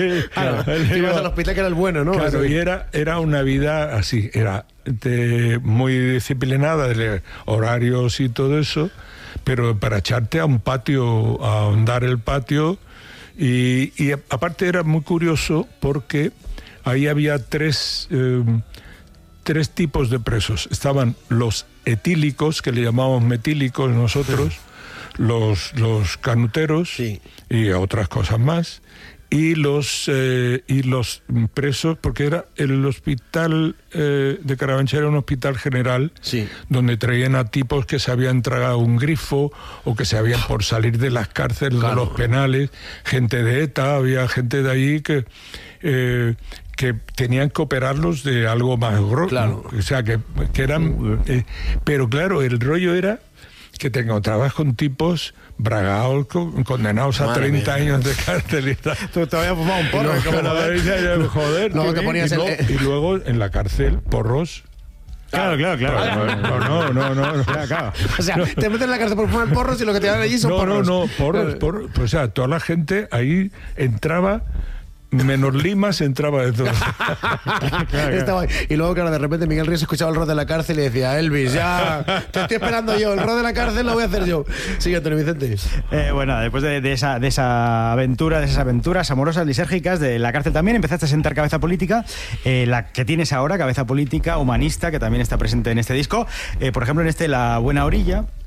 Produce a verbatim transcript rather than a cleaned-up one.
Claro, Claro, ibas al hospital que era el bueno, ¿no? Claro, Así. y era, era una vida así, era de, muy disciplinada, de horarios y todo eso, pero para echarte a un patio, a ahondar el patio, y, y aparte era muy curioso porque ahí había tres, eh, tres tipos de presos. Estaban los etílicos, que le llamamos metílicos nosotros, los, los canuteros, Sí. y otras cosas más, y los eh, y los presos, porque era el hospital eh, de Carabanchel, era un hospital general, Sí. donde traían a tipos que se habían tragado un grifo o que se habían por salir de las cárceles, Claro. de los penales, gente de ETA, había gente de ahí que eh, que tenían que operarlos de algo más grosso, Claro. o sea que, que eran eh, pero claro, el rollo era que te encontrabas con tipos bragados, con, condenados a Madre treinta mía. años de cárcel y tal. Tú te habías fumado un porro, Y como luego, la vez. joder, Luego qué te bien. ponías y, el- luego, y luego en la cárcel, porros. Claro, claro, claro. No, no, no, no, no. Claro, claro. O sea, te meten en la cárcel por fumar porros y lo que te dan allí son No, porros. no, no, porros, porros. O sea, toda la gente ahí entraba, menos Limas entraba de todo. Estaba ahí. Y luego, claro, de repente Miguel Ríos escuchaba el rol de la cárcel y decía, Elvis, ya te estoy esperando yo, el rol de la cárcel lo voy a hacer yo. Sigue, Antonio Vicente. Eh, bueno, después de, de, esa, de esa aventura, de esas aventuras amorosas, lisérgicas, de la cárcel también empezaste a sentar cabeza política, eh, la que tienes ahora, cabeza política, humanista, que también está presente en este disco. Eh, por ejemplo, en este La Buena Orilla,